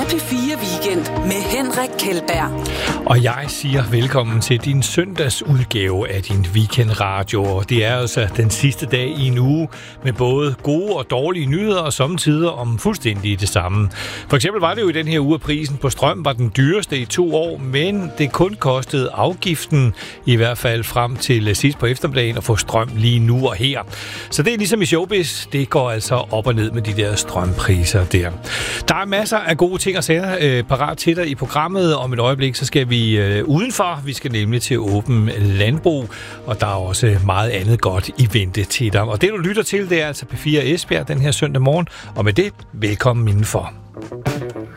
P4 Weekend med Henrik Kjeldberg. Og jeg siger velkommen til din søndagsudgave af din weekendradio. Og det er altså den sidste dag i en uge med både gode og dårlige nyheder og samtidig om fuldstændig det samme. For eksempel var det jo i den her uge, at prisen på strøm var den dyreste i 2 år, men det kun kostede afgiften, i hvert fald frem til sidst på eftermiddagen, at få strøm lige nu og her. Så det er ligesom i showbiz, det går altså op og ned med de der strømpriser der. Der er masser af gode ting at sige parat til dig i programmet. Om et øjeblik, så skal vi udenfor. Vi skal nemlig til åben landbrug, og der er også meget andet godt i vente til dig. Og det, du lytter til, det er altså P4 Esbjerg den her søndag morgen. Og med det, velkommen indenfor.